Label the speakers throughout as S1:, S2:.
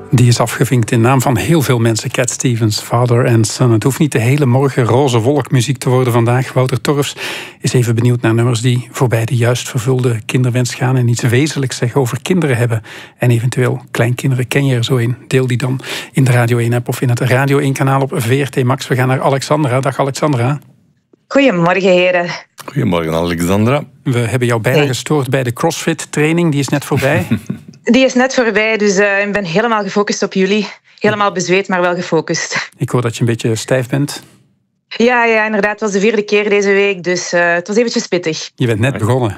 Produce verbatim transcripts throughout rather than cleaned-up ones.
S1: Die is afgevinkt in naam van heel veel mensen. Cat Stevens, Father and Son. Het hoeft niet de hele morgen roze wolkmuziek te worden vandaag. Wouter Torfs is even benieuwd naar nummers die voorbij de juist vervulde kinderwens gaan en iets wezenlijks zeggen over kinderen hebben en eventueel kleinkinderen. Ken je er zo een? Deel die dan in de Radio één-app of in het Radio één-kanaal op V R T Max. We gaan naar Alexandra. Dag Alexandra.
S2: Goedemorgen, heren.
S3: Goedemorgen, Alexandra.
S1: We hebben jou bijna
S2: hey.
S1: gestoord bij de CrossFit-training. Die is net voorbij.
S2: Die is net voorbij, dus uh, ik ben helemaal gefocust op jullie. Helemaal bezweet, maar wel gefocust.
S1: Ik hoor dat je een beetje stijf bent.
S2: Ja, ja, inderdaad. Het was de vierde keer deze week, dus uh, het was eventjes pittig.
S1: Je bent net begonnen.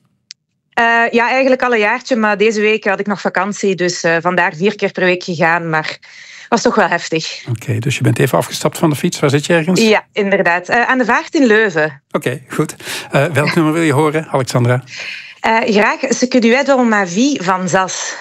S2: Uh, ja, eigenlijk al een jaartje, maar deze week had ik nog vakantie. Dus uh, vandaar vier keer per week gegaan, maar was toch wel heftig.
S1: Oké, okay, dus je bent even afgestapt van de fiets. Waar zit je ergens?
S2: Ja, inderdaad. Uh, aan de Vaart in Leuven.
S1: Oké, okay, goed. Uh, welk nummer wil je horen, Alexandra?
S2: Uh, graag Ce que tu es dans ma vie van Zas.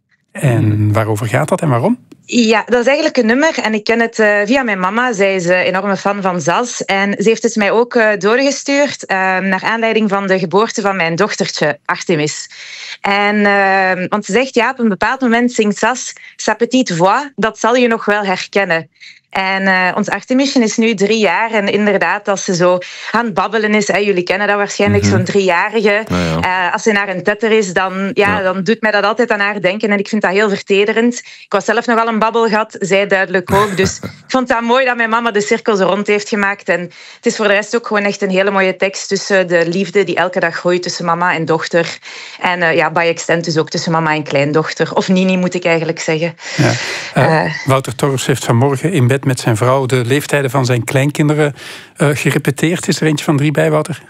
S1: En waarover gaat dat en waarom?
S2: Ja, dat is eigenlijk een nummer en ik ken het uh, via mijn mama. Zij is een uh, enorme fan van Zas en ze heeft het mij ook uh, doorgestuurd uh, naar aanleiding van de geboorte van mijn dochtertje, Artemis. En, uh, want ze zegt, ja, op een bepaald moment zingt Zas sa petite voix, dat zal je nog wel herkennen. En uh, ons Artemisje is nu drie jaar en inderdaad, als ze zo aan het babbelen is, hè, jullie kennen dat waarschijnlijk, mm-hmm. zo'n driejarige.
S3: Ja, ja.
S2: Uh, als ze naar een tetter is, dan, ja, ja. dan doet mij dat altijd aan haar denken en ik vind dat heel vertederend. Ik was zelf nogal een babbelgat, zij duidelijk ook. Dus ik vond dat mooi dat mijn mama de cirkel zo rond heeft gemaakt. En het is voor de rest ook gewoon echt een hele mooie tekst tussen de liefde die elke dag groeit tussen mama en dochter. En uh, ja, by extent dus ook tussen mama en kleindochter. Of Nini, moet ik eigenlijk zeggen.
S1: Ja. Uh, uh, Wouter Torfs heeft vanmorgen in bed met zijn vrouw de leeftijden van zijn kleinkinderen uh, gerepeteerd. Is er eentje van drie bij, Wouter?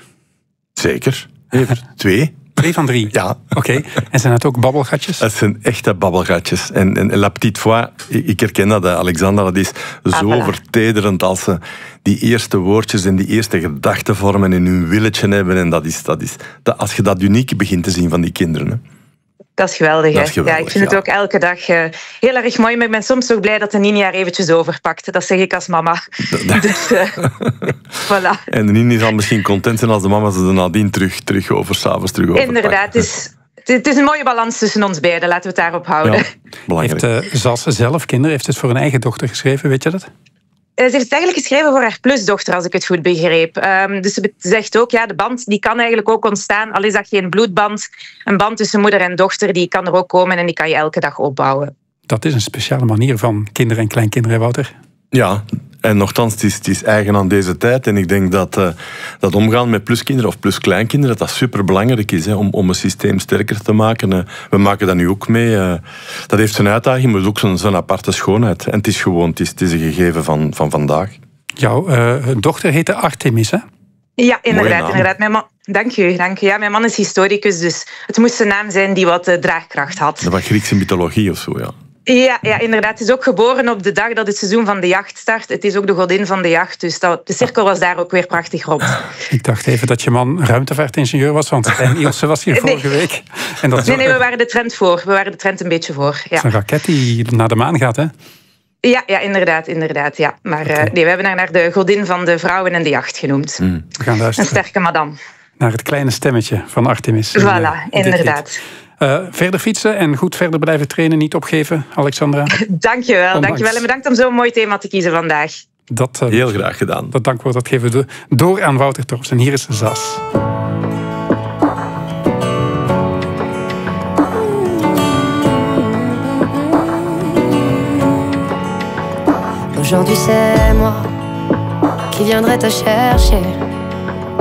S3: Zeker. Even twee.
S1: Twee van drie?
S3: Ja.
S1: Oké. Okay. En zijn het ook babbelgatjes?
S3: Het zijn echte babbelgatjes. En, en La Petite Voix, ik herken dat, Alexandra, dat is zo ah, voilà. vertederend als ze die eerste woordjes en die eerste gedachten vormen en hun willetje hebben. En dat is, dat is, dat, als je dat uniek begint te zien van die kinderen. Hè.
S2: Dat is geweldig,
S3: dat is geweldig,
S2: ja, ik vind
S3: ja.
S2: het ook elke dag uh, heel erg mooi. Maar ik ben soms ook blij dat de Nini haar eventjes overpakt. Dat zeg ik als mama. Dus, uh, voilà.
S3: En de Nini zal misschien content zijn als de mama ze er nadien terug, terug over, 's avonds terug overpakt.
S2: Inderdaad, het is, het is een mooie balans tussen ons beiden. Laten we het daarop houden.
S3: Ja, belangrijk.
S1: Heeft uh, Zas zelf kinderen? Heeft het voor een eigen dochter geschreven, weet je dat?
S2: Ze heeft het eigenlijk geschreven voor haar plusdochter, als ik het goed begreep. Um, dus ze zegt ook, ja, de band die kan eigenlijk ook ontstaan, al is dat geen bloedband. Een band tussen moeder en dochter, die kan er ook komen en die kan je elke dag opbouwen.
S1: Dat is een speciale manier van kinderen en kleinkinderen, Wouter.
S3: Ja, en nochtans, het is, het is eigen aan deze tijd. En ik denk dat, uh, dat omgaan met pluskinderen of pluskleinkinderen, dat dat superbelangrijk is, hè, om, om een systeem sterker te maken. Uh, we maken dat nu ook mee. Uh, dat heeft zijn uitdaging, maar ook zijn, zijn aparte schoonheid. En het is gewoon, het is, het is een gegeven van, van vandaag.
S1: Jouw uh, dochter heette Artemis, hè?
S2: Ja, inderdaad. inderdaad. Mijn man, dank u, dank u. Ja, mijn man is historicus, dus het moest een naam zijn die wat uh, draagkracht had.
S3: Dat was Griekse mythologie of zo, ja.
S2: Ja, ja, inderdaad. Het is ook geboren op de dag dat het seizoen van de jacht start. Het is ook de godin van de jacht, dus dat, de cirkel was daar ook weer prachtig rond.
S1: Ik dacht even dat je man ruimtevaartingenieur was, want en Ilse was hier vorige
S2: nee.
S1: week. En dat
S2: nee, nee, we waren de trend voor. We waren de trend een beetje voor. Ja.
S1: Het is een raket die naar de maan gaat, hè?
S2: Ja, ja inderdaad, inderdaad. Ja. Maar okay. uh, nee, we hebben haar naar de godin van de vrouwen en de jacht genoemd.
S1: Mm. We gaan luisteren.
S2: Een sterke madame.
S1: Naar het kleine stemmetje van Artemis.
S2: Voilà, uh, inderdaad.
S1: Uh, verder fietsen en goed verder blijven trainen, niet opgeven, Alexandra.
S2: Dankjewel, dankjewel. En bedankt om zo'n mooi thema te kiezen vandaag.
S3: Dat, uh, Heel graag gedaan.
S1: Dat dankwoord dat geven we door aan Wouter Torfs. En hier is Zas.
S4: Aujourd'hui c'est moi qui viendrai te chercher.